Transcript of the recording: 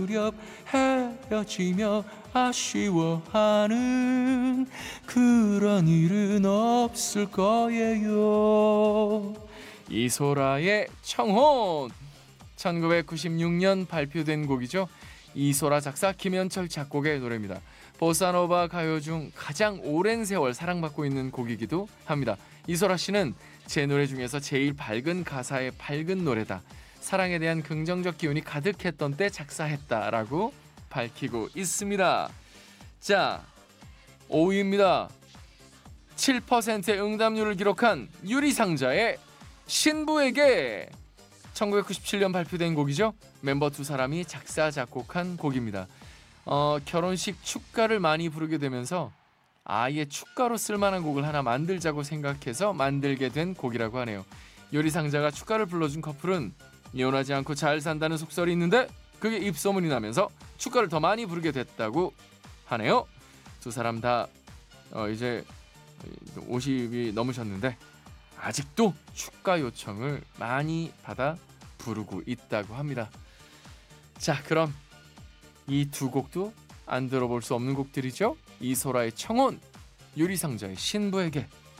무렵 헤어지며 아쉬워하는 그런 일은 없을 거예요. 이소라의 청혼 1996년 발표된 곡이죠. 이소라 작사 김현철 작곡의 노래입니다. 보사노바 가요 중 가장 오랜 세월 사랑받고 있는 곡이기도 합니다. 이소라 씨는 제 노래 중에서 제일 밝은 가사의 밝은 노래다. 사랑에 대한 긍정적 기운이 가득했던 때 작사했다라고 밝히고 있습니다. 자, 5위입니다. 7%의 응답률을 기록한 유리상자의 신부에게 1997년 발표된 곡이죠. 멤버 두 사람이 작사 작곡한 곡입니다. 결혼식 축가를 많이 부르게 되면서 아예 축가로 쓸만한 곡을 하나 만들자고 생각해서 만들게 된 곡이라고 하네요. 유리상자가 축가를 불러준 커플은 이혼하지 않고 잘 산다는 속설이 있는데 그게 입소문이 나면서 축가를 더 많이 부르게 됐다고 하네요. 두 사람 다 이제 50이 넘으셨는데 아직도 축가 요청을 많이 받아 부르고 있다고 합니다. 자, 그럼 이 두 곡도 안 들어볼 수 없는 곡들이죠. 이소라의 청혼, 유리상자의 신부에게.